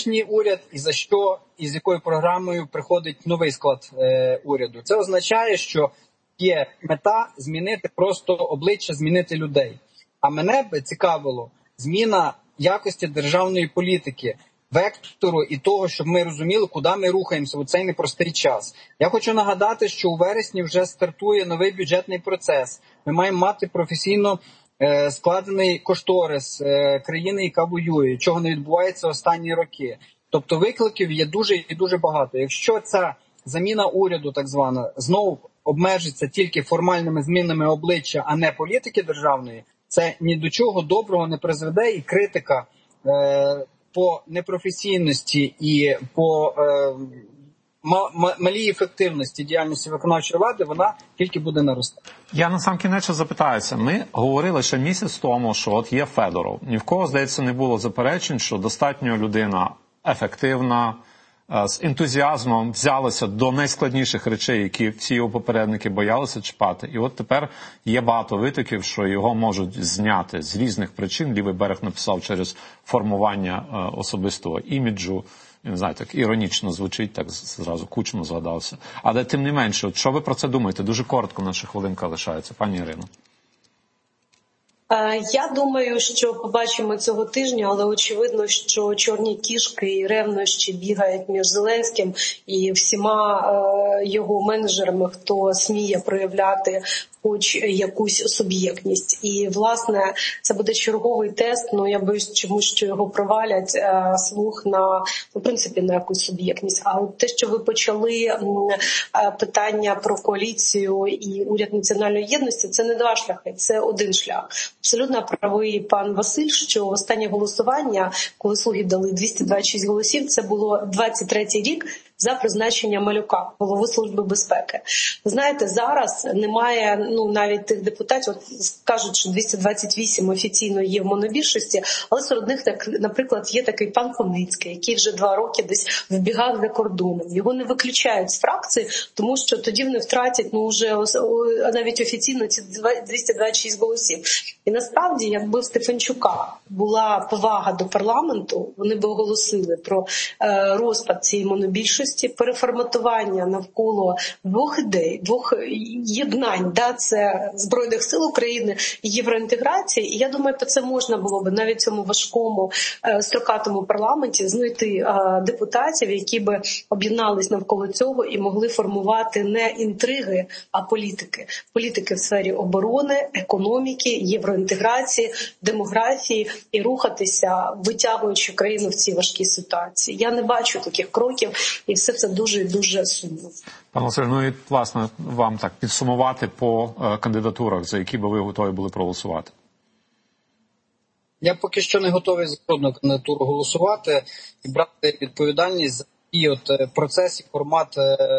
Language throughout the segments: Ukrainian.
нинішній уряд і за що і з якою програмою приходить новий склад уряду. Це означає, що є мета змінити просто обличчя, змінити людей. А мене б цікавило зміна якості державної політики, вектору і того, щоб ми розуміли, куди ми рухаємося у цей непростий час. Я хочу нагадати, що у вересні вже стартує новий бюджетний процес. Ми маємо мати професійно складений кошторис країни, яка воює, чого не відбувається останні роки. Тобто викликів є дуже і дуже багато. Якщо ця заміна уряду, так звана, знову обмежиться тільки формальними змінами обличчя, а не політики державної, це ні до чого доброго не призведе, і критика по непрофесійності і по малій ефективності діяльності виконавчої влади, вона тільки буде наростати. Я на сам кінець запитаюся. Ми говорили ще місяць тому, що от є Федоров. Ні в кого, здається, не було заперечень, що достатньо людина ефективна, з ентузіазмом взялася до найскладніших речей, які всі його попередники боялися чіпати. І от тепер є багато витоків, що його можуть зняти з різних причин. Лівий берег написав через формування особистого іміджу. Не знаю, так іронічно звучить, так зразу Кучма згадався. Але тим не менше, от що ви про це думаєте? Дуже коротко, наша хвилинка лишається. Пані Ірино. Я думаю, що побачимо цього тижня, але очевидно, що чорні кішки і ревнощі бігають між Зеленським і всіма його менеджерами, хто сміє проявляти хоч якусь суб'єктність. І, власне, це буде черговий тест, я боюсь чомусь, що його провалять, слух на, в принципі, на якусь суб'єктність. А от те, що ви почали питання про коаліцію і уряд національної єдності, це не два шляхи, це один шлях. Абсолютно правий пан Василь, що останнє голосування, коли слуги дали 226 голосів, це було 23-й рік за призначення Малюка, голови Служби безпеки. Знаєте, зараз немає навіть тих депутатів, от кажуть, що 228 офіційно є в монобільшості, але серед них, наприклад, є такий пан Коницький, який вже 2 роки десь вбігав за кордоном. Його не виключають з фракції, тому що тоді вони втратять вже навіть офіційно ці 226 голосів. І насправді, якби в Стефанчука була повага до парламенту, вони б оголосили про розпад цієї монобільшості, переформатування навколо двох ідей, двох єднань, це Збройних сил України і євроінтеграції. І я думаю, про це можна було б навіть в цьому важкому строкатому парламенті знайти депутатів, які би об'єднались навколо цього і могли формувати не інтриги, а політики. Політики в сфері оборони, економіки, євроінтеграції, демографії і рухатися, витягуючи країну в цій важкій ситуації. Я не бачу таких кроків, і все це дуже і дуже сумно. Пане Василь, і, власне, вам так підсумувати по кандидатурах, за які би ви готові були проголосувати. Я поки що не готовий за жодну кандидатуру голосувати і брати відповідальність за такий процес і формат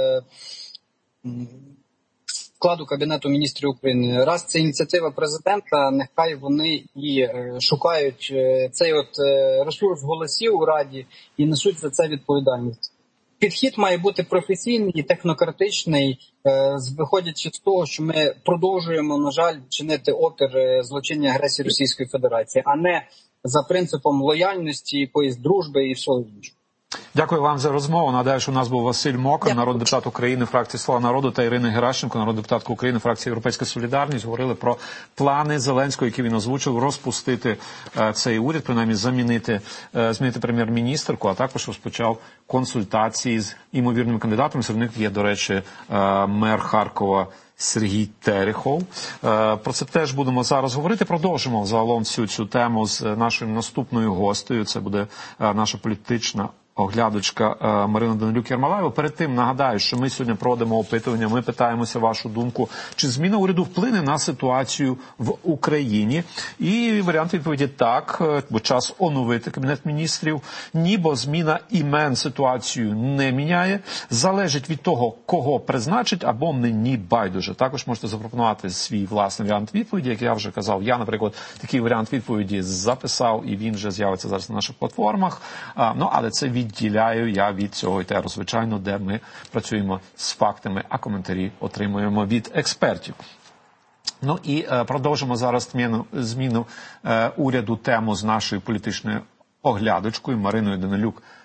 складу Кабінету міністрів України. Раз це ініціатива президента, нехай вони і шукають цей ресурс голосів у Раді і несуть за це відповідальність. Підхід має бути професійний і технократичний, виходячи з того, що ми продовжуємо, на жаль, чинити опір злочинній агресії Російської Федерації, а не за принципом лояльності, якоїсь дружби і всього іншого. Дякую вам за розмову. Нагадаю, що у нас був Василь Мокан, народний депутат України, фракції «Слуга народу», та Ірина Геращенко, народна депутатка України, фракції «Європейська солідарність». Говорили про плани Зеленського, які він озвучив, розпустити цей уряд, принаймні змінити прем'єр-міністерку, а також розпочав консультації з імовірними кандидатами. Серед них є, до речі, мер Харкова Сергій Терехов. Про це теж будемо зараз говорити. Продовжимо загалом всю цю тему з нашою наступною гостею. Це буде наша політична оглядачка Марина Данилюк-Ярмолаєва. Перед тим нагадаю, що ми сьогодні проводимо опитування, ми питаємося вашу думку, чи зміна уряду вплине на ситуацію в Україні. І варіант відповіді так, бо час оновити Кабінет міністрів. Ні, бо зміна імен ситуацію не міняє. Залежить від того, кого призначить, або мені байдуже. Також можете запропонувати свій власний варіант відповіді, як я вже казав. Я, наприклад, такий варіант відповіді записав, і він вже з'явиться зараз на наших платформах. Але це відділяю я від цього етеру, звичайно, де ми працюємо з фактами, а коментарі отримуємо від експертів. І продовжимо зараз зміну уряду тему з нашою політичною оглядачкою Мариною Данилюк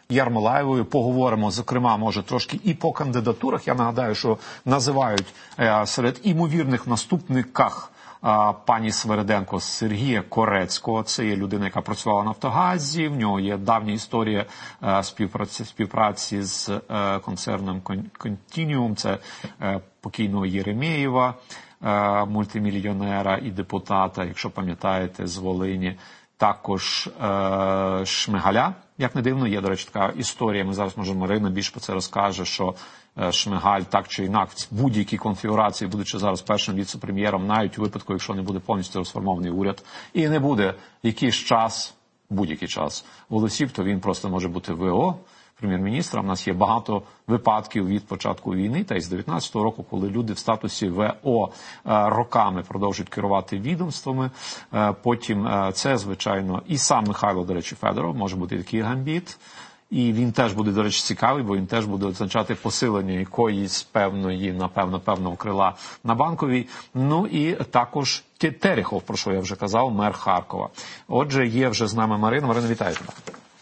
Ярмолаєвою. Поговоримо, зокрема, може, трошки і по кандидатурах. Я нагадаю, що називають серед імовірних наступниках пані Свириденко Сергія Корецького. Це є людина, яка працювала в Нафтогазі. В нього є давня історія співпраці з концерном Контініум. Це покійного Єремєєва, мультимільйонера і депутата, якщо пам'ятаєте, з Волині. Також Шмигаля, як не дивно, є, до речі, така історія. Ми зараз, може, Марина більше про це розкаже, що Шмигаль так чи інакше в будь-якій конфігурації, будучи зараз першим віце-прем'єром, навіть у випадку, якщо не буде повністю розформований уряд, і не буде якийсь час, будь-який час голосів, то він просто може бути ВО, прем'єр-міністра. У нас є багато випадків від початку війни, та й з 19-го року, коли люди в статусі ВО роками продовжують керувати відомствами. Потім це, звичайно, і сам Михайло, до речі, Федоров, може бути такий гамбіт. І він теж буде, до речі, цікавий, бо він теж буде означати посилення якоїсь певного крила на Банковій. Ну і також Терехов, про що я вже казав, мер Харкова. Отже, є вже з нами Марина. Марина, вітаю тебе.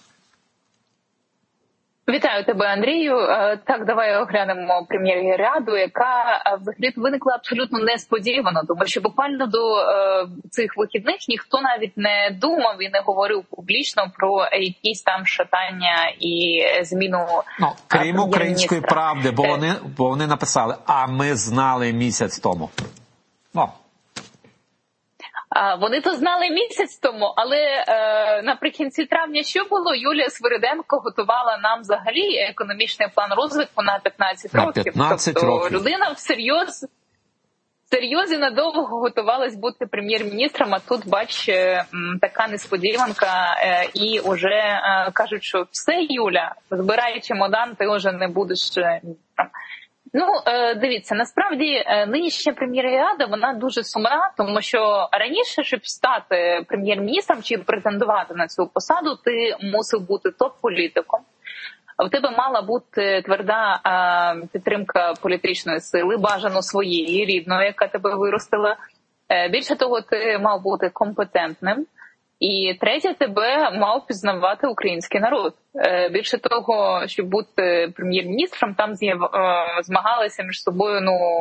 Вітаю тебе, Андрію. Так, давай оглянемо прем'єр-ряду, яка взагалі виникла абсолютно несподівано, тому що буквально до цих вихідних ніхто навіть не думав і не говорив публічно про якісь там шатання і зміну. Крім Української правди, бо вони написали, а ми знали місяць тому. Вони то знали місяць тому, але наприкінці травня що було? Юлія Свириденко готувала нам взагалі економічний план розвитку на 15 років. 15 років. Людина всерйоз надовго готувалась бути прем'єр-міністром, а тут, бач, така несподіванка, і вже кажуть, що все, Юля, збирай чемодан, ти вже не будеш міністром. Ну, дивіться, насправді нинішня прем'єр-рада, вона дуже сумна, тому що раніше, щоб стати прем'єр-міністром чи претендувати на цю посаду, ти мусив бути топ-політиком. В тебе мала бути тверда підтримка політичної сили, бажано своєї, рідної, яка тебе виростила. Більше того, ти мав бути компетентним. І третє, тебе мав пізнавати український народ. Більше того, щоб бути прем'єр-міністром, там змагалися між собою,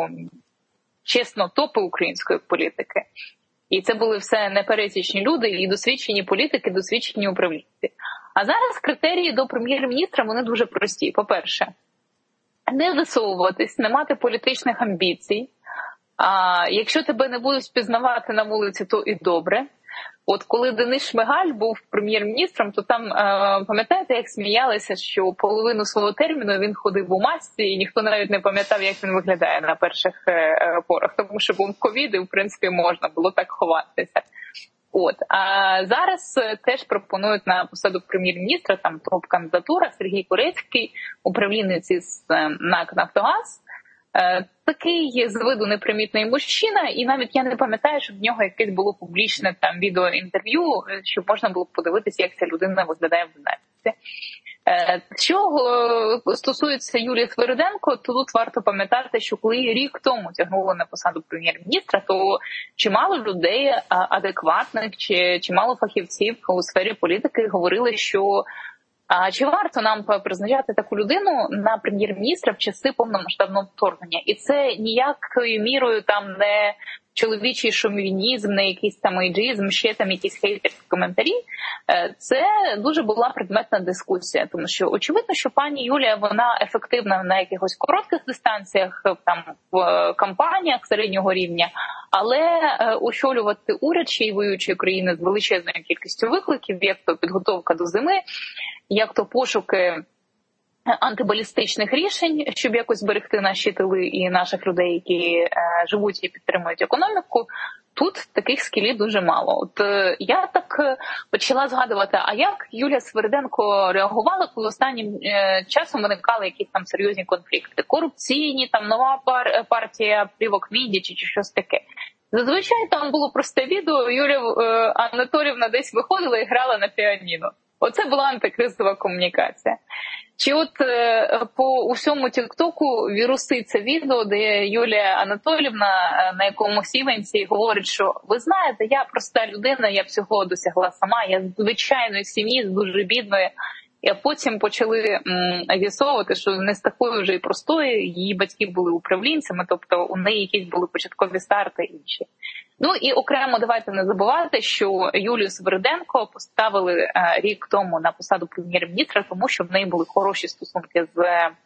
чесно, топи української політики. І це були все непересічні люди, і досвідчені політики, досвідчені управлінці. А зараз критерії до прем'єр-міністра, вони дуже прості. По-перше, не висовуватись, не мати політичних амбіцій. А якщо тебе не будуть впізнавати на вулиці, то і добре. От коли Денис Шмигаль був прем'єр-міністром, то там, пам'ятаєте, як сміялися, що половину свого терміну він ходив у масці, і ніхто навіть не пам'ятав, як він виглядає на перших порах, тому що був ковід, і, в принципі, можна було так ховатися. От. А зараз теж пропонують на посаду прем'єр-міністра, там топ-кандидатура, Сергій Корецький, управлінець із НАК «Нафтогаз». Такий з виду непримітний мужчина, і навіть я не пам'ятаю, щоб в нього якесь було публічне там відеоінтерв'ю, щоб можна було подивитися, як ця людина виглядає в динаміці. Що стосується Юлії Свириденко, то тут варто пам'ятати, що коли рік тому тягнули на посаду прем'єр-міністра, то чимало людей адекватних, чимало фахівців у сфері політики говорили, що а чи варто нам призначати таку людину на прем'єр-міністра в часи повномасштабного вторгнення? І це ніякою мірою там не чоловічий шовінізм, не якийсь там ейджизм, ще там якісь хейтерські коментарі. Це дуже була предметна дискусія, тому що очевидно, що пані Юлія, вона ефективна на якихось коротких дистанціях, там в кампаніях середнього рівня, але очолювати уряд ще й воюючої країни з величезною кількістю викликів, як то підготовка до зими, як то пошуки антибалістичних рішень, щоб якось зберегти наші тили і наших людей, які живуть і підтримують економіку, тут таких скілів дуже мало. От я так почала згадувати, а як Юлія Свириденко реагувала, коли останнім часом виникали якісь там серйозні конфлікти, корупційні, там нова партія плівок Міді чи щось таке. Зазвичай там було просте відео, Юлія Анатоліївна десь виходила і грала на піаніно. Оце була антикризова комунікація. Чи от по усьому тіктоку віруситься відео, де Юлія Анатоліївна на якомусь івенті говорить, що ви знаєте, я проста людина, я всього досягла сама, я з звичайної сім'ї, з дуже бідної, І потім почали з'ясовувати, що не з такою вже і простою, її батьки були управлінцями, тобто у неї якісь були початкові старти інші. Ну і окремо давайте не забувати, що Юлію Свириденко поставили рік тому на посаду прем'єр-міністра, тому що в неї були хороші стосунки з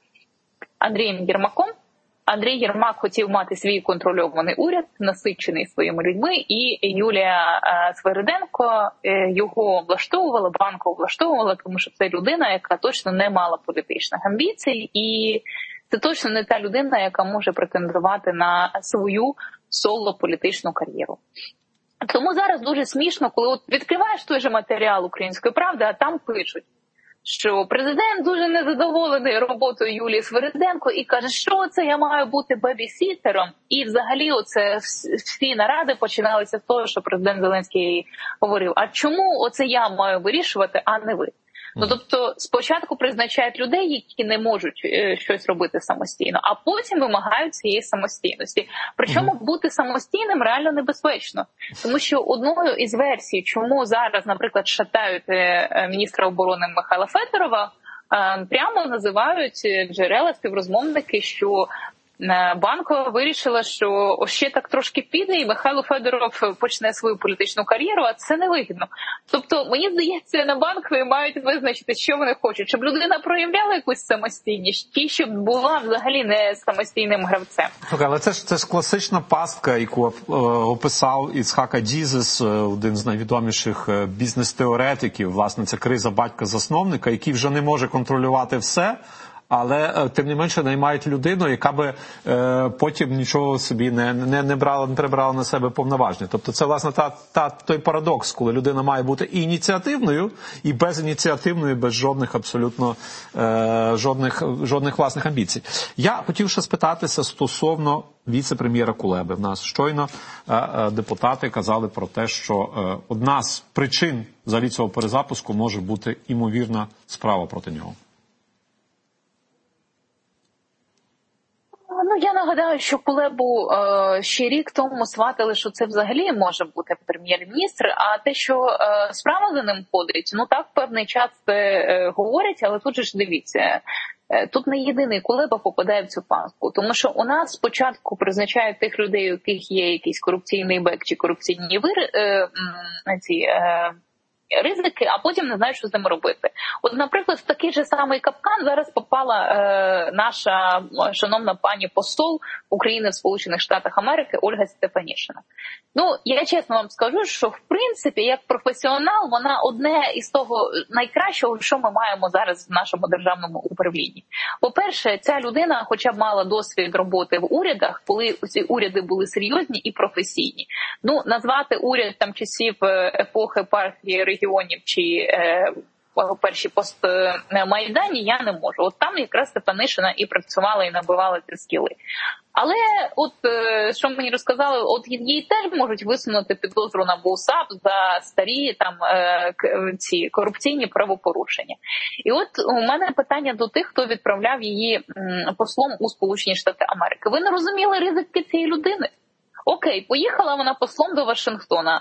Андрієм Єрмаком. Андрій Єрмак хотів мати свій контрольований уряд, насичений своїми людьми, і Юлія Свириденко його влаштовувала, Банкова влаштовувала, тому що це людина, яка точно не мала політичних амбіцій, і це точно не та людина, яка може претендувати на свою соло-політичну кар'єру. Тому зараз дуже смішно, коли от відкриваєш той же матеріал «Української правди», а там пишуть, що президент дуже незадоволений роботою Юлії Свириденко і каже, що це я маю бути бебі-сітером. І взагалі оце всі наради починалися з того, що президент Зеленський говорив, а чому оце я маю вирішувати, а не ви? Ну, тобто, спочатку призначають людей, які не можуть щось робити самостійно, а потім вимагають цієї самостійності. Причому бути самостійним реально небезпечно. Тому що одною із версій, чому зараз, наприклад, шатають міністра оборони Михайла Федорова, прямо називають джерела, співрозмовники, що Банкова вирішила, що ще так трошки піде, і Михайло Федоров почне свою політичну кар'єру, а це невигідно. Тобто, мені здається, на Банкові мають визначити, що вони хочуть. Щоб людина проявляла якусь самостійність, чи щоб була взагалі не самостійним гравцем. Але це ж класична пастка, яку описав Іцхак Адзізес, один з найвідоміших бізнес-теоретиків. Власне, це криза батька-засновника, який вже не може контролювати все, але тим не менше наймають людину, яка би потім нічого собі не прибрала на себе повноваження. Тобто це, власне, той парадокс, коли людина має бути і ініціативною, і безініціативною, без жодних абсолютно жодних власних амбіцій. Я хотів ще спитатися стосовно віце-прем'єра Кулеби. В нас щойно депутати казали про те, що одна з причин взагалі цього перезапуску може бути імовірна справа проти нього. Ну, я нагадаю, що Кулебу ще рік тому сватили, що це взагалі може бути прем'єр-міністр, а те, що справа за ним ходить, ну так, певний час говорять, але тут же ж дивіться, тут не єдиний Кулеба попадає в цю пастку, тому що у нас спочатку призначають тих людей, у яких є якийсь корупційний бек чи корупційні ризики, а потім не знають, що з ними робити. От, наприклад, в такий же самий капкан зараз попала наша шановна пані посол України в Сполучених Штатах Америки Ольга Стефанішина. Ну, я чесно вам скажу, що в принципі, як професіонал, вона одне із того найкращого, що ми маємо зараз в нашому державному управлінні. По-перше, ця людина хоча б мала досвід роботи в урядах, коли ці уряди були серйозні і професійні. Ну, назвати уряд там часів епохи партії регіонів чи перші постмайдані я не можу. От там якраз Стефанишина і працювала, і набивала ці скіли. Але от, що мені розказали, от їй теж можуть висунути підозру на БУСАП за старі там ці корупційні правопорушення. І от у мене питання до тих, хто відправляв її послом у Сполучені Штати Америки. Ви не розуміли ризики цієї людини? Окей, поїхала вона послом до Вашингтона.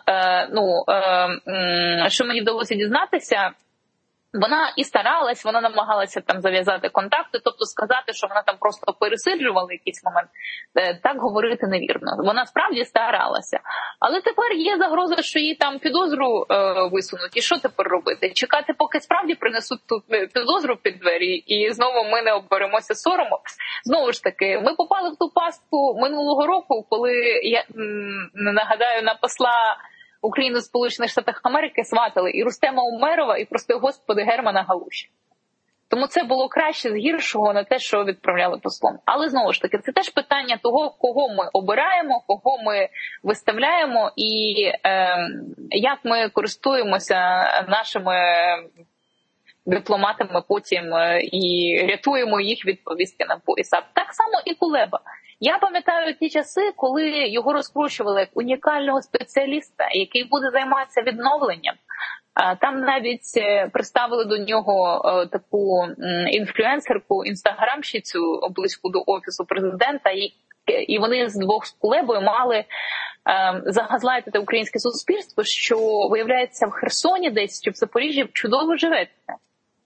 Що мені вдалося дізнатися, вона і старалась, вона намагалася там зав'язати контакти, тобто сказати, що вона там просто пересиджувала якийсь момент, так говорити невірно. Вона справді старалася. Але тепер є загроза, що їй там підозру висунуть. І що тепер робити? Чекати, поки справді принесуть ту підозру під двері, і знову ми не оберемося соромом? Знову ж таки, ми попали в ту пастку минулого року, коли, я нагадаю, на посла України в Сполучених Штатах Америки сватали і Рустема Умерова, і, прости господи, Германа Галуші. Тому це було краще з гіршого на те, що відправляли послом. Але, знову ж таки, це теж питання того, кого ми обираємо, кого ми виставляємо і як ми користуємося нашими дипломатами потім і рятуємо їх від повістки на пояса. Так само і Кулеба. Я пам'ятаю ті часи, коли його розкручували як унікального спеціаліста, який буде займатися відновленням. Там навіть представили до нього таку інфлюенсерку, інстаграмщицю близько до Офісу президента, і вони з двох з Кулебою мали загазлайтити українське суспільство, що, виявляється, в Херсоні десь чи в Запоріжжі чудово живеться.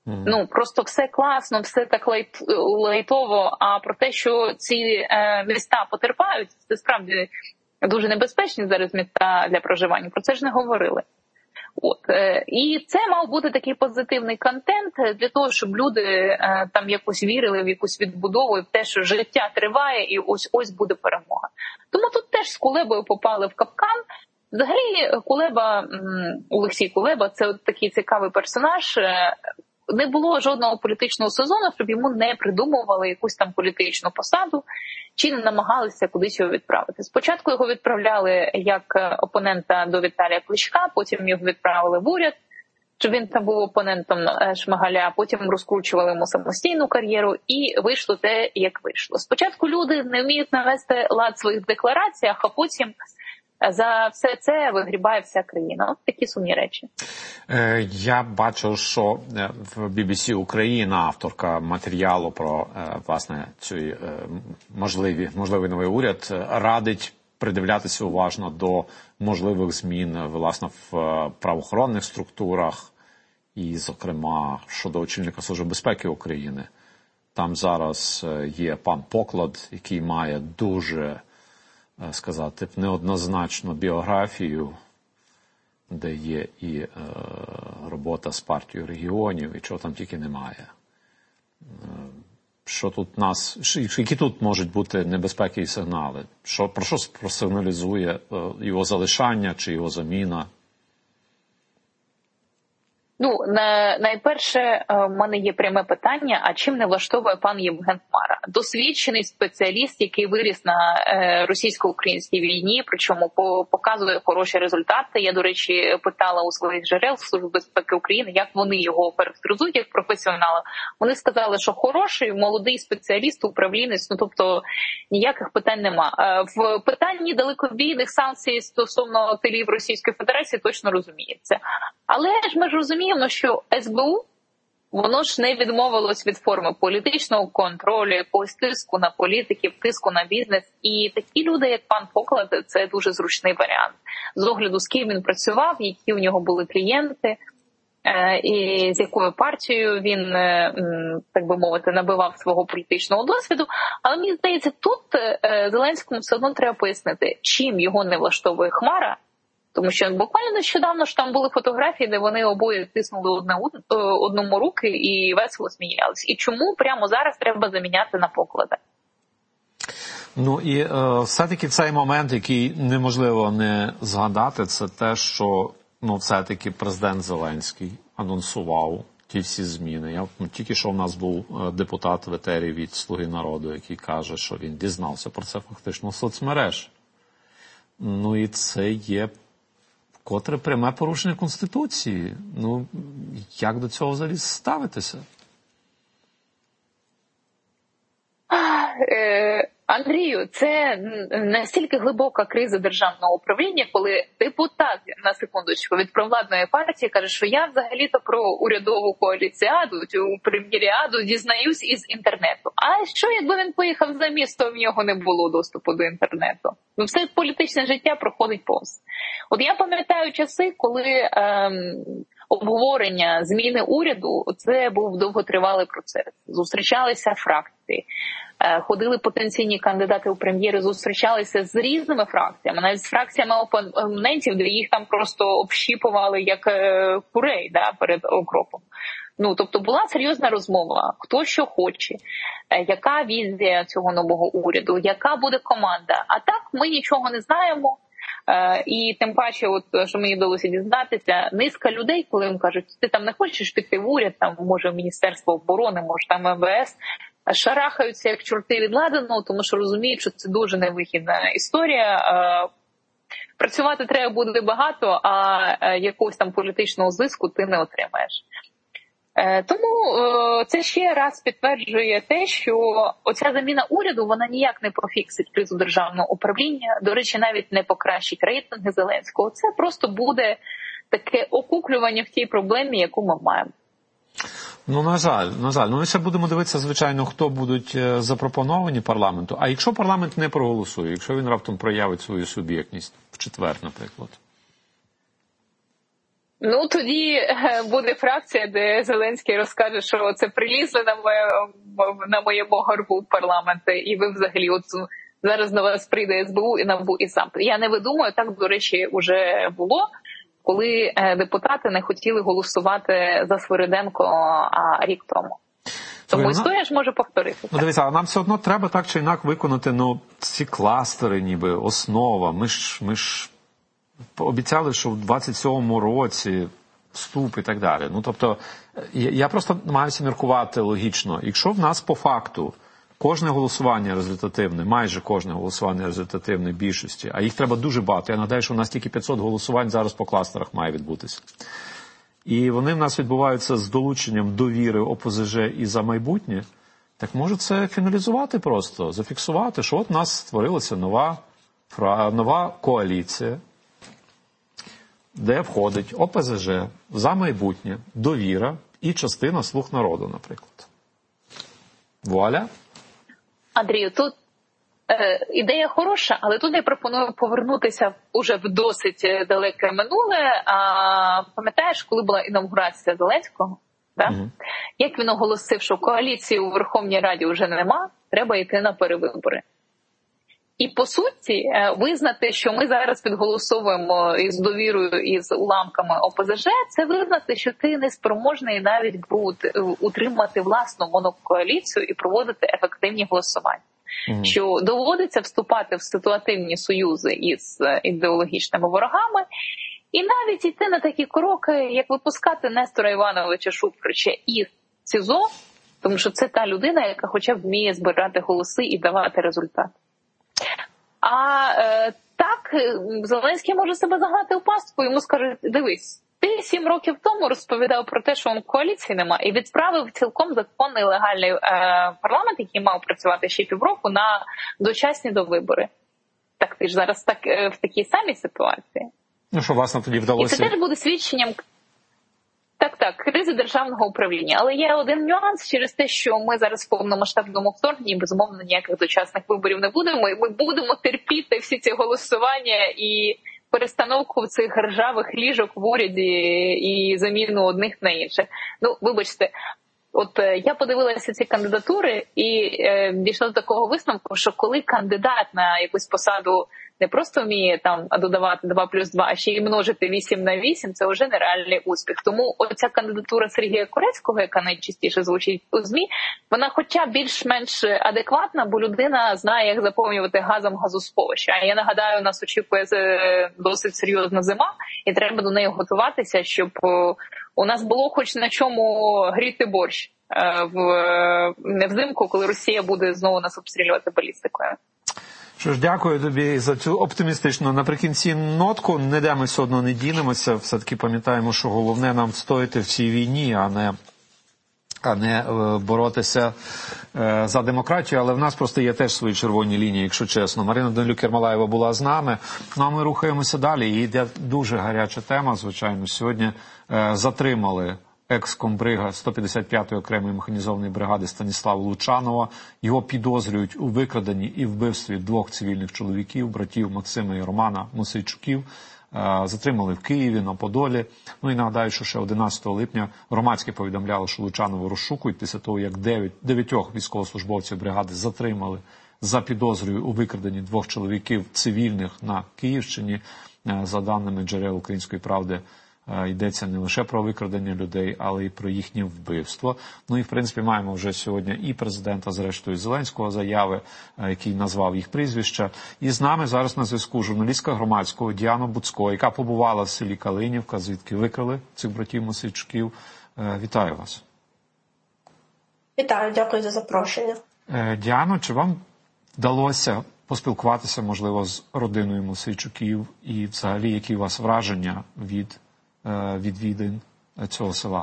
Ну, просто все класно, все так лайтово, а про те, що ці міста потерпають, це справді дуже небезпечні зараз міста для проживання, про це ж не говорили. От. І це мав бути такий позитивний контент для того, щоб люди там якось вірили в якусь відбудову і в те, що життя триває і ось буде перемога. Тому тут теж з Кулебою попали в капкан. Взагалі Кулеба, Олексій Кулеба, це от такий цікавий персонаж. Не було жодного політичного сезону, щоб йому не придумували якусь там політичну посаду, чи не намагалися кудись його відправити. Спочатку його відправляли як опонента до Віталія Кличка, потім його відправили в уряд, щоб він там був опонентом Шмигаля, потім розкручували йому самостійну кар'єру, і вийшло те, як вийшло. Спочатку люди не вміють навести лад в своїх деклараціях, а потім за все це вигрібає вся країна. От такі сумні речі. Я бачив, що в BBC Україна, авторка матеріалу про, власне, цей можливий новий уряд, радить придивлятися уважно до можливих змін, власне, в правоохоронних структурах і, зокрема, щодо очільника Служби безпеки України. Там зараз є пан Поклад, який має дуже, сказати, неоднозначну біографію, де є і робота з партією регіонів, і чого там тільки немає. Що тут які тут можуть бути небезпеки і сигнали? Про що просигналізує його залишання чи його заміна? Ну, найперше, в мене є пряме питання, а чим не влаштовує пан Євген Хмара? Досвідчений спеціаліст, який виріс на російсько-українській війні, причому показує хороші результати. Я, до речі, питала у своїх джерел Служби безпеки України, як вони його характеризують як професіонала. Вони сказали, що хороший, молодий спеціаліст, управлінець, ну тобто ніяких питань нема. В питанні далекобійних санкцій стосовно тилів Російської Федерації точно розуміється. Але ж ми ж розуміємо, що СБУ, воно ж не відмовилось від форми політичного контролю, якогось тиску на політиків, тиску на бізнес. І такі люди, як пан Поклад, це дуже зручний варіант. З огляду, з ким він працював, які у нього були клієнти, і з якою партією він, так би мовити, набивав свого політичного досвіду. Але мені здається, тут Зеленському все одно треба пояснити, чим його не влаштовує Хмара. Тому що буквально нещодавно ж там були фотографії, де вони обоє тиснули одному руки і весело сміялись. І чому прямо зараз треба заміняти на Поклада? Ну і все-таки цей момент, який неможливо не згадати, це те, що все-таки президент Зеленський анонсував ті всі зміни. Тільки що в нас був депутат в етері від «Слуги народу», який каже, що він дізнався про це фактично в соцмереж. Ну і це є котре пряме порушення Конституції. Ну, як до цього взагалі ставитися? Андрію, це настільки глибока криза державного управління, коли депутат, на секундочку, від провладної партії каже, що я взагалі-то про урядову коаліціаду, цю прем'єріаду дізнаюсь із інтернету. А що, якби він поїхав за місто, в нього не було доступу до інтернету? Ну, все політичне життя проходить повз. От я пам'ятаю часи, коли обговорення зміни уряду, це був довготривалий процес. Зустрічалися фракції, ходили потенційні кандидати у прем'єри, зустрічалися з різними фракціями, навіть з фракціями опонентів, де їх там просто общіпували як курей, перед окропом. Ну, тобто була серйозна розмова, хто що хоче, яка візія цього нового уряду, яка буде команда. А так ми нічого не знаємо. І тим паче, от що мені вдалося дізнатися, низка людей, коли їм кажуть, ти там не хочеш піти в уряд, там може в Міністерство оборони, може там МВС, шарахаються як чорти від ладану, тому що розуміють, що це дуже невихідна історія. Працювати треба буде багато, а якогось там політичного зиску ти не отримаєш. Тому це ще раз підтверджує те, що оця заміна уряду, вона ніяк не пофіксить кризу державного управління, до речі, навіть не покращить рейтинги Зеленського. Це просто буде таке окуклювання в тій проблемі, яку ми маємо. Ну, на жаль. Ну, ми ще будемо дивитися, звичайно, хто будуть запропоновані парламенту. А якщо парламент не проголосує, якщо він раптом проявить свою суб'єктність в четвер, наприклад? Ну, тоді буде фракція, де Зеленський розкаже, що це прилізли на моєму горбу в парламент, і ви взагалі от зараз до вас прийде СБУ і НАБУ і САП. Я не видумую, так, до речі, вже було, коли депутати не хотіли голосувати за Свириденко рік тому. Тому історія ж може повторитися. Ну, дивіться, а нам все одно треба так чи інак виконати, ці кластери, ніби, основа. Ми ж обіцяли, що в 27-му році вступ і так далі. Ну, тобто, я просто намагаюся міркувати логічно. Якщо в нас по факту кожне голосування результативне, майже кожне голосування результативне більшості, а їх треба дуже багато. Я нагадаю, що у нас тільки 500 голосувань зараз по кластерах має відбутися. І вони в нас відбуваються з долученням довіри ОПЗЖ і «За майбутнє», так може це фіналізувати просто, зафіксувати, що от у нас створилася нова коаліція, де входить ОПЗЖ, «За майбутнє», довіра і частина «Слуг народу», наприклад. Вуаля. Андрію, тут ідея хороша, але тут я пропоную повернутися уже в досить далеке минуле. Пам'ятаєш, коли була інаугурація Зеленського? Да? Угу. Як він оголосив, що коаліції у Верховній Раді вже нема, треба йти на перевибори. І, по суті, визнати, що ми зараз підголосовуємо із довірою, із уламками ОПЗЖ, це визнати, що ти неспроможний навіть утримати власну монокоаліцію і проводити ефективні голосування. Що доводиться вступати в ситуативні союзи із ідеологічними ворогами, і навіть йти на такі кроки, як випускати Нестора Івановича Шуфрича із СІЗО, тому що це та людина, яка хоча б вміє збирати голоси і давати результат. Так, Зеленський може себе загнати у пастку, йому скажуть: дивись, ти 7 років тому розповідав про те, що коаліції нема, і відправив цілком законний легальний парламент, який мав працювати ще півроку, на дочасні довибори. Так ти ж зараз в такій самій ситуації. Ну, що, власне, тоді вдалося... І це теж буде свідченням кризи державного управління. Але є один нюанс через те, що ми зараз в повномасштабному вторгненні, безумовно, ніяких дочасних виборів не будемо, і ми будемо терпіти всі ці голосування і перестановку цих ржавих ліжок в уряді і заміну одних на інших. Ну, вибачте, от я подивилася ці кандидатури і дійшла до такого висновку, що коли кандидат на якусь посаду не просто вміє там додавати 2+2, а ще й множити 8 на 8, це вже нереальний успіх. Тому оця кандидатура Сергія Корецького, яка найчастіше звучить у ЗМІ, вона хоча більш-менш адекватна, бо людина знає, як заповнювати газом газосховища. А я нагадаю, нас очікує досить серйозна зима, і треба до неї готуватися, щоб у нас було хоч на чому гріти борщ взимку, коли Росія буде знову нас обстрілювати балістикою. Що ж, дякую тобі за цю оптимістичну наприкінці нотку. Ніде ми все одно не дінемося. Все-таки пам'ятаємо, що головне нам встояти в цій війні, а не боротися за демократію. Але в нас просто є теж свої червоні лінії, якщо чесно. Марина Данилюк-Ермолаєва була з нами. Ну, а ми рухаємося далі. І йде дуже гаряча тема, звичайно. Сьогодні затримали екс-комбрига 155-ї окремої механізованої бригади Станіслава Лучанова. Його підозрюють у викраденні і вбивстві 2 цивільних чоловіків, братів Максима і Романа Мосейчуків. Затримали в Києві, на Подолі. Ну і нагадаю, що ще 11 липня громадське повідомляло, що Лучанова розшукують після того, як 9 військовослужбовців бригади затримали за підозрою у викраденні 2 чоловіків цивільних на Київщині. За даними джерел «Української правди», йдеться не лише про викрадення людей, але й про їхнє вбивство. Ну і, в принципі, маємо вже сьогодні і президента, зрештою, Зеленського заяви, який назвав їх прізвища. І з нами зараз на зв'язку журналістка Громадського Діана Буцько, яка побувала в селі Калинівка, звідки викрали цих братів Мосейчуків. Вітаю вас. Вітаю, дякую за запрошення. Діано, чи вам вдалося поспілкуватися, можливо, з родиною Мосейчуків і взагалі які у вас враження від відвідин цього села?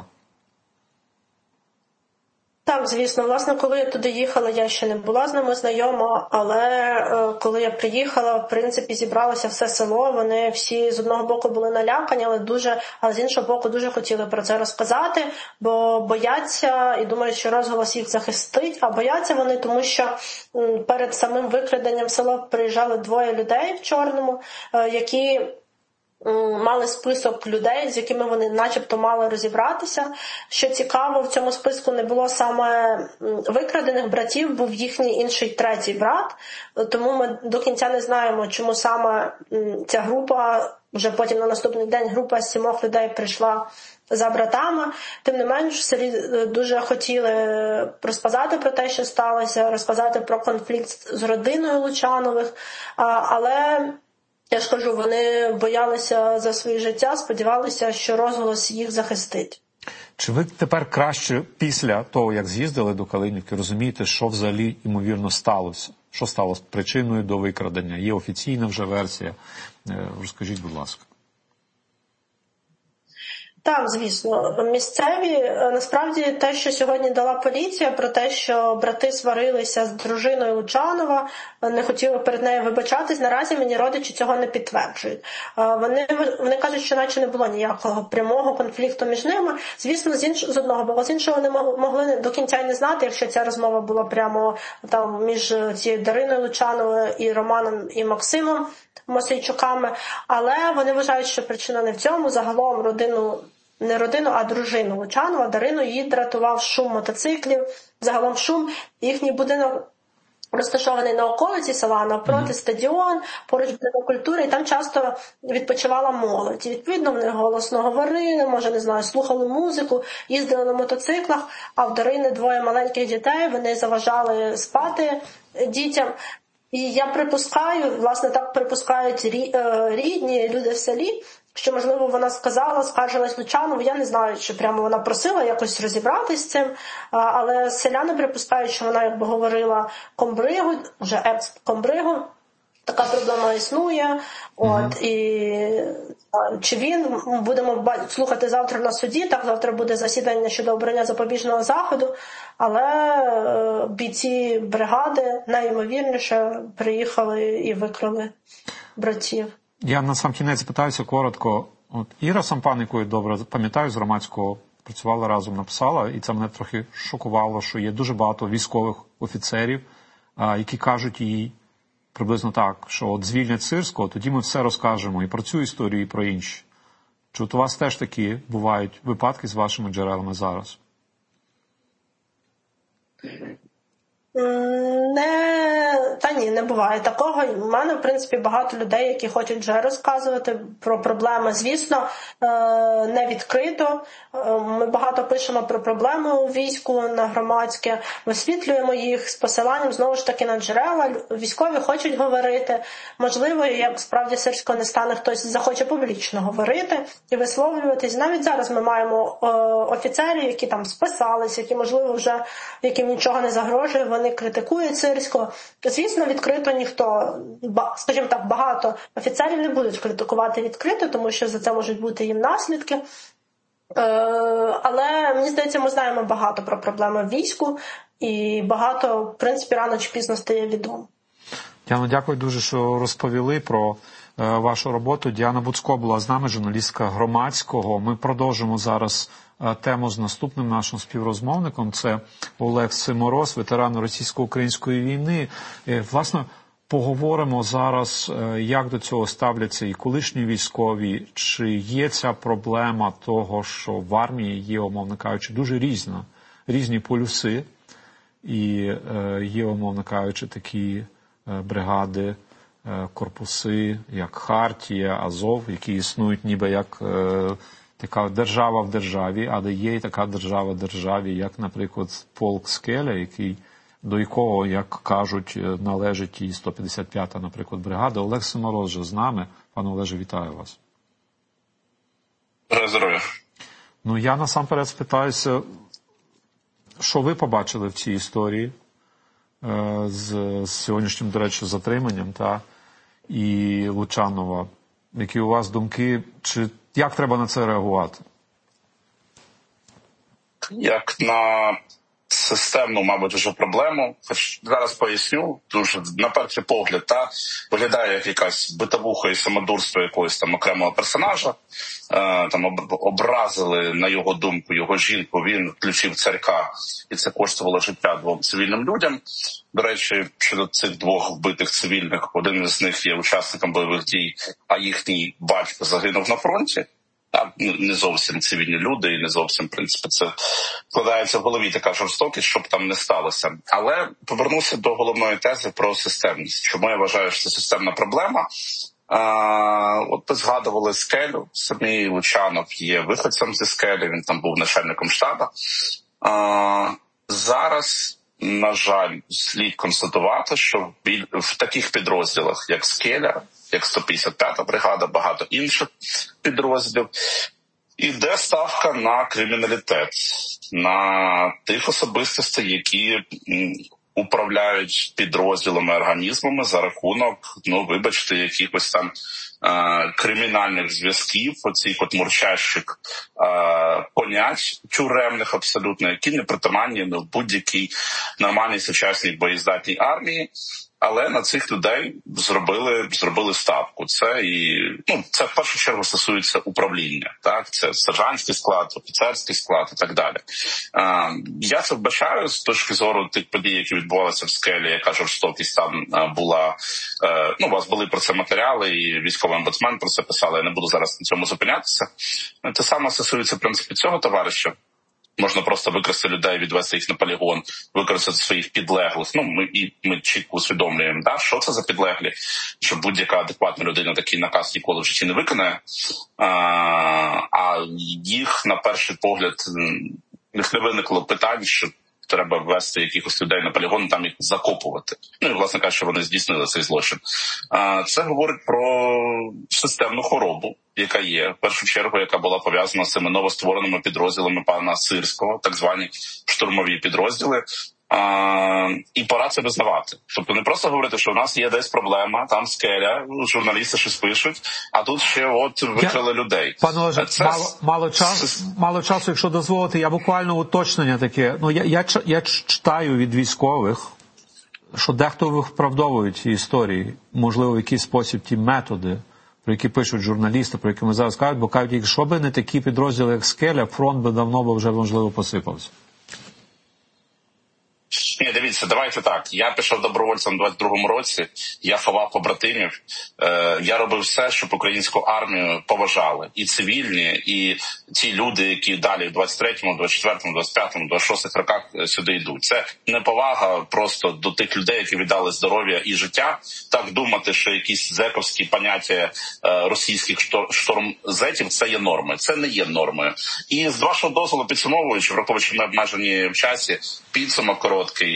Так, звісно. Власне, коли я туди їхала, я ще не була з ними знайома, але коли я приїхала, в принципі, зібралося все село, вони всі з одного боку були налякані, але з іншого боку дуже хотіли про це розказати, бо бояться і думають, що розголос їх захистить, а бояться вони, тому що перед самим викраденням в село приїжджали 2 людей в чорному, які мали список людей, з якими вони начебто мали розібратися. Що цікаво, в цьому списку не було саме викрадених братів, був їхній інший третій брат. Тому ми до кінця не знаємо, чому саме ця група, вже потім на наступний день група з 7 людей прийшла за братами. Тим не менш, в селі дуже хотіли розказати про те, що сталося, розказати про конфлікт з родиною Лучанових, але я ж кажу, вони боялися за своє життя, сподівалися, що розголос їх захистить. Чи ви тепер краще після того, як з'їздили до Калинівки, розумієте, що взагалі, ймовірно, сталося? Що стало причиною до викрадення? Є офіційна вже версія. Розкажіть, будь ласка. Так, звісно. Місцеві, насправді, те, що сьогодні дала поліція, про те, що брати сварилися з дружиною Лучанова, не хотіли перед нею вибачатись, наразі мені родичі цього не підтверджують. Вони кажуть, що наче не було ніякого прямого конфлікту між ними. Звісно, з одного боку, з іншого вони могли до кінця й не знати, якщо ця розмова була прямо там між цією Дариною Лучановою і Романом і Максимом Мосейчуками, але вони вважають, що причина не в цьому. Загалом не родину, а дружину Лучанова, Дарину, її дратував шум мотоциклів, загалом шум. Їхній будинок розташований на околиці села, навпроти стадіон, поруч будинок культури, і там часто відпочивала молодь. І, відповідно, вони голосно говорили, може, не знаю, слухали музику, їздили на мотоциклах, а в Дарини 2 маленьких дітей, вони заважали спати дітям. І я припускаю, власне, так припускають рідні люди в селі, що, можливо, вона скаржилась Лучанову, я не знаю, чи прямо вона просила якось розібратись з цим, але селяни припускають, що вона якби говорила комбригу, вже екс-комбригу, така проблема існує, і чи він, будемо слухати завтра на суді, так, завтра буде засідання щодо обрання запобіжного заходу, але бійці бригади найімовірніше приїхали і викрали братів. Я на сам кінець питаюся коротко. От Іра Сампан, яку я добре пам'ятаю, з громадського працювала разом, написала, і це мене трохи шокувало, що є дуже багато військових офіцерів, які кажуть їй приблизно так, що от звільнять Сирського, тоді ми все розкажемо і про цю історію, і про інші. Чи от у вас теж такі бувають випадки з вашими джерелами зараз? Ні, не буває такого. У мене, в принципі, багато людей, які хочуть вже розказувати про проблеми. Звісно, не відкрито. Ми багато пишемо про проблеми у війську на громадське, висвітлюємо їх з посиланням, знову ж таки, на джерела. Військові хочуть говорити. Можливо, як справді Сирського не стане, хтось захоче публічно говорити і висловлюватись. Навіть зараз ми маємо офіцерів, які там списались, які, можливо, вже яким нічого не загрожує, вони критикують Сирського. Звісно, відкрито ніхто, скажімо так, багато офіцерів не будуть критикувати відкрито, тому що за це можуть бути їм наслідки. Але, мені здається, ми знаємо багато про проблеми в війську, і багато, в принципі, рано чи пізно стає відомо. Діана, дякую дуже, що розповіли про вашу роботу. Діана Буцко була з нами, журналістка громадського. Ми продовжимо зараз тему з наступним нашим співрозмовником. Це Олег Симороз, ветеран російсько-української війни. Власне, поговоримо зараз, як до цього ставляться і колишні військові, чи є ця проблема того, що в армії є, умовно кажучи, дуже різні полюси, і є, умовно кажучи, такі бригади, корпуси, як Хартія, Азов, які існують ніби як така держава в державі, але є і така держава в державі, як, наприклад, полк Скеля, до якого, як кажуть, належить і 155-та, наприклад, бригада. Олег Симороз вже з нами. Пане Олеже, вітаю вас. Здоров'я. Я насамперед спитаюся, що ви побачили в цій історії з сьогоднішнім, до речі, затриманням і Лучанова. Які у вас думки, як треба на це реагувати? Як на системну, мабуть, вже проблему. Хоч зараз поясню, дуже на перший погляд, виглядає як якась битовуха і самодурство якогось там окремого персонажа. Там образили, на його думку, його жінку, він включив царька, і це коштувало життя 2 цивільним людям. До речі, щодо цих 2 вбитих цивільних, один із них є учасником бойових дій, а їхній батько загинув на фронті. Не зовсім цивільні люди і не зовсім, в принципі, це вкладається в голові така жорстокість, щоб там не сталося. Але повернуся до головної тези про системність. Чому я вважаю, що це системна проблема? От ви згадували Скелю. Самий Лучанов є виходцем зі Скелі, він там був начальником штабу. Зараз, на жаль, слід констатувати, що в таких підрозділах, як Скеля, як 155-та бригада, багато інших підрозділів, іде ставка на криміналітет, на тих особистостей, які управляють підрозділами, організмами за рахунок, вибачте, якихось там кримінальних зв'язків, оцих от мурчащих понять тюремних абсолютно, які не притаманні в будь-якій нормальній сучасній боєздатній армії. Але на цих людей зробили ставку. Це це в першу чергу стосується управління. Так, це сержантський склад, офіцерський склад і так далі. Я це вбачаю з точки зору тих подій, які відбувалися в Скелі, яка жорстокість там була. У вас були про це матеріали, і військовий омбудсмен про це писали. Я не буду зараз на цьому зупинятися. Те саме стосується в принципі цього товариша. Можна просто використати людей, відвести їх на полігон, використати своїх підлеглих. Ми чітко усвідомлюємо, що це за підлеглі, що будь-яка адекватна людина такий наказ ніколи в житті не виконає. А їх, на перший погляд, їх не виникло питань, що треба ввести якихось людей на полігон, там їх закопувати. І, власне кажучи, вони здійснили цей злочин. Це говорить про системну хворобу, яка є, в першу чергу, яка була пов'язана з цими новоствореними підрозділами пана Сирського, так звані штурмові підрозділи. І пора це визнавати. Тобто не просто говорити, що в нас є десь проблема, там Скеля, журналісти щось пишуть, а тут ще викрили людей. Пане Олеже, мало часу, якщо дозволити, я буквально уточнення таке. Я читаю від військових, що дехто виправдовує ці історії, можливо, в якийсь спосіб ті методи, про які пишуть журналісти, про які ми зараз кажуть, бо кажуть, якщо б не такі підрозділи, як Скеля, фронт би давно вже, можливо, посипався. Ні, дивіться, давайте так. Я пішов добровольцем у 22-му році, я ховав побратимів, я робив все, щоб українську армію поважали. І цивільні, і ті люди, які далі в 23-му, 24-му, 25-му, 26-х роках сюди йдуть. Це неповага просто до тих людей, які віддали здоров'я і життя. Так думати, що якісь зековські поняття російських штормзетів – це є норми. Це не є нормою. І з вашого дозволу підсумовуючи, враховуючи, що ми обмежені в часі, підсумок короткий.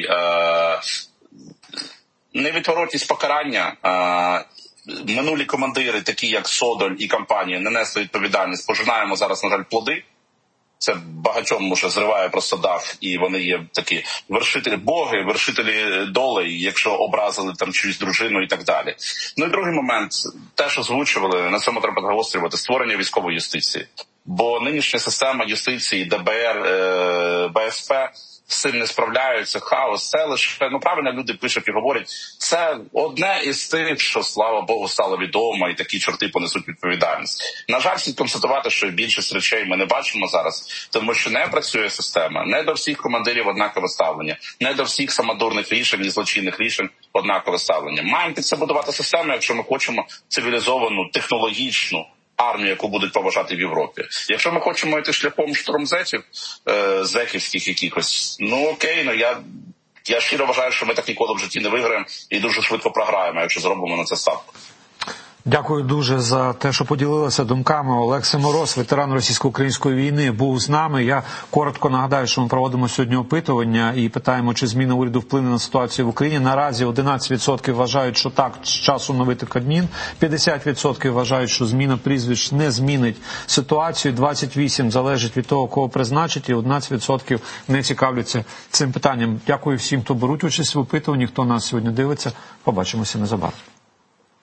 Невідворотність покарання. Минулі командири, такі як Содоль і компанія, не несли відповідальність. Пожинаємо зараз, на жаль, плоди. Це багатьом уже зриває просто дах, і вони є такі вершителі боги, вершителі долей, якщо образили там чиюсь дружину і так далі. І другий момент, теж озвучували, на цьому треба загострювати, створення військової юстиції. Бо нинішня система юстиції, ДБР, БСП з цим не справляються, хаос, це лише, правильно люди пишуть і говорять, це одне із тих, що, слава Богу, стало відомо, і такі чорти понесуть відповідальність. На жаль, слід констатувати, що більшість речей ми не бачимо зараз, тому що не працює система, не до всіх командирів однакове ставлення, не до всіх самодурних рішень і злочинних рішень однакове ставлення. Маємо під це будувати систему, якщо ми хочемо цивілізовану, технологічну армію, яку будуть поважати в Європі. Якщо ми хочемо йти шляхом штурмзетів, зеківських якихось, окей, я щиро вважаю, що ми так ніколи в житті не виграємо і дуже швидко програємо, якщо зробимо на це ставку. Дякую дуже за те, що поділилися думками. Олексій Мороз, ветеран російсько-української війни, був з нами. Я коротко нагадаю, що ми проводимо сьогодні опитування і питаємо, чи зміна уряду вплине на ситуацію в Україні. Наразі 11% вважають, що так, з часу новити Кабмін, 50% вважають, що зміна прізвищ не змінить ситуацію, 28% залежить від того, кого призначить, і 11% не цікавляться цим питанням. Дякую всім, хто беруть участь в опитуванні, хто нас сьогодні дивиться. Побачимося незабаром.